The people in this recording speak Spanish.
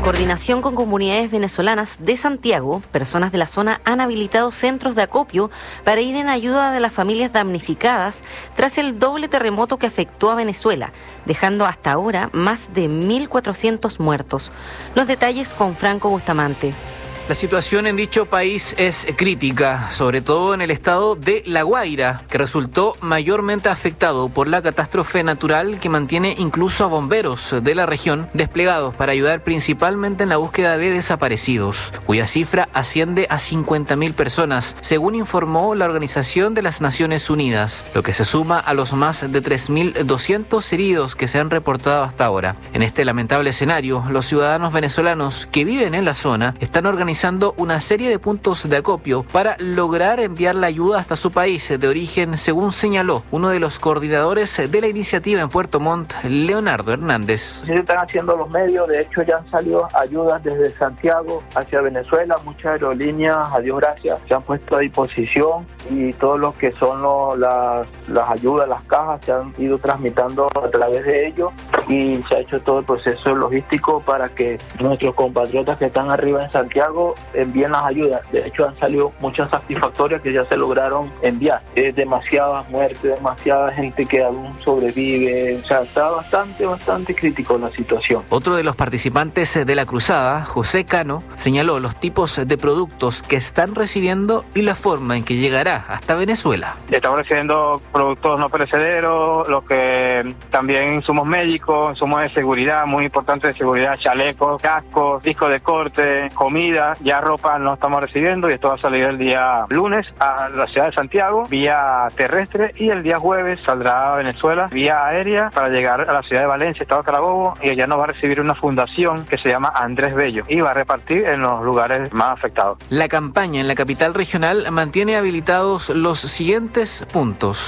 coordinación con comunidades venezolanas de Santiago, personas de la zona han habilitado centros de acopio para ir en ayuda de las familias damnificadas tras el doble terremoto que afectó a Venezuela, dejando hasta ahora más de 1.400 muertos. Los detalles con Franco Bustamante. La situación en dicho país es crítica, sobre todo en el estado de La Guaira, que resultó mayormente afectado por la catástrofe natural que mantiene incluso a bomberos de la región desplegados para ayudar principalmente en la búsqueda de desaparecidos, cuya cifra asciende a 50.000 personas, según informó la Organización de las Naciones Unidas, lo que se suma a los más de 3.200 heridos que se han reportado hasta ahora. En este lamentable escenario, los ciudadanos venezolanos que viven en la zona están organizando una serie de puntos de acopio para lograr enviar la ayuda hasta su país de origen, según señaló uno de los coordinadores de la iniciativa en Puerto Montt, Leonardo Hernández. Se están haciendo los medios, de hecho ya han salido ayudas desde Santiago hacia Venezuela, muchas aerolíneas, a Dios gracias, se han puesto a disposición y todo lo que son las ayudas, las cajas, se han ido tramitando a través de ellos y se ha hecho todo el proceso logístico para que nuestros compatriotas que están arriba en Santiago envíen las ayudas. De hecho han salido muchas satisfactorias que ya se lograron enviar. Es demasiadas muertes, demasiada gente que aún sobrevive, o sea, está bastante crítico la situación. Otro de los participantes de la cruzada, José Cano, señaló los tipos de productos que están recibiendo y la forma en que llegará hasta Venezuela. Estamos recibiendo productos no perecederos, lo que también insumos médicos, insumos de seguridad, muy importantes de seguridad, chalecos, cascos, discos de corte, comida. Ya ropa no estamos recibiendo y esto va a salir el día lunes a la ciudad de Santiago vía terrestre y el día jueves saldrá a Venezuela vía aérea para llegar a la ciudad de Valencia, estado Carabobo, y allá nos va a recibir una fundación que se llama Andrés Bello y va a repartir en los lugares más afectados. La campaña en la capital regional mantiene habilitados los siguientes puntos.